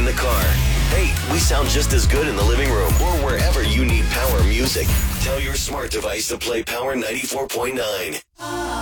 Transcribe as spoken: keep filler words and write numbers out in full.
the car. Hey, we sound just as good in the living room or wherever you need power music. Tell your smart device to play Power ninety-four point nine.